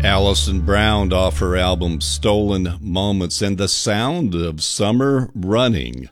Alison Brown off her album Stolen Moments, and the sound of summer running.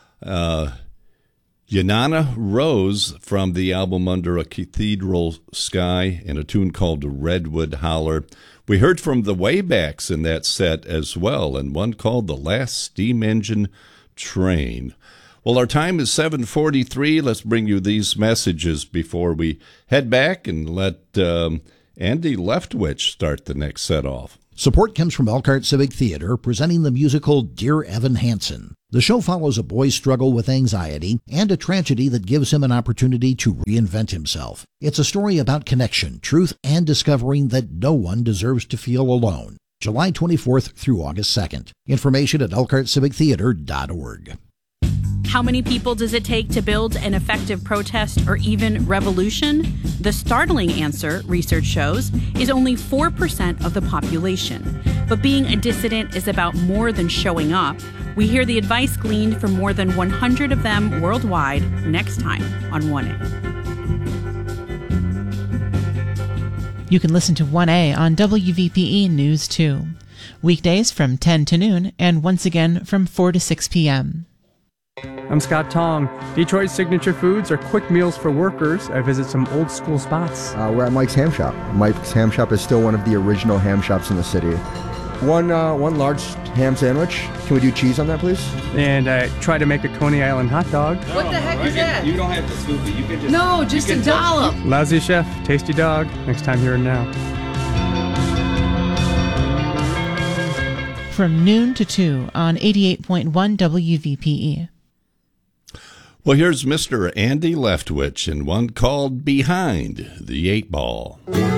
Yanana Rose from the album Under a Cathedral Sky and a tune called Redwood Holler. We heard from the Waybacks in that set as well, and one called The Last Steam Engine Train. Well, our time is 7:43. Let's bring you these messages before we head back and let Andy Leftwich start the next set off. Support comes from Elkhart Civic Theater, presenting the musical Dear Evan Hansen. The show follows a boy's struggle with anxiety and a tragedy that gives him an opportunity to reinvent himself. It's a story about connection, truth, and discovering that no one deserves to feel alone. July 24th through August 2nd. Information at elkhartcivictheater.org. How many people does it take to build an effective protest or even revolution? The startling answer, research shows, is only 4% of the population. But being a dissident is about more than showing up. We hear the advice gleaned from more than 100 of them worldwide next time on 1A. You can listen to 1A on WVPE News 2. Weekdays from 10 to noon and once again from 4 to 6 p.m. I'm Scott Tong. Detroit's signature foods are quick meals for workers. I visit some old school spots. We're at Mike's Ham Shop. Mike's Ham Shop is still one of the original ham shops in the city. One large ham sandwich. Can we do cheese on that, please? And I try to make a Coney Island hot dog. What the heck is that? You don't have to scoop it. You can just... No, just a dollop. Lousy Chef, tasty dog. Next time here and now. From noon to 2 on 88.1 WVPE. Well, here's Mr. Andy Leftwich in one called Behind the Eight Ball.